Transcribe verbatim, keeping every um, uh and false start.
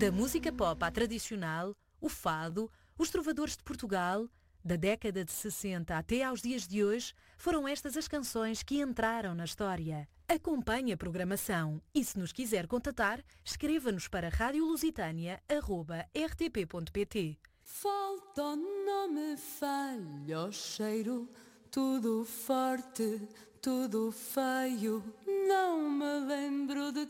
Da música pop à tradicional, o fado, os trovadores de Portugal, da década de sessenta até aos dias de hoje, foram estas as canções que entraram na história. Acompanhe a programação e, se nos quiser contatar, escreva-nos para rádio lusitânia arroba r t p ponto p t. Falta, não me falha o cheiro, tudo forte, tudo feio, não me lembro de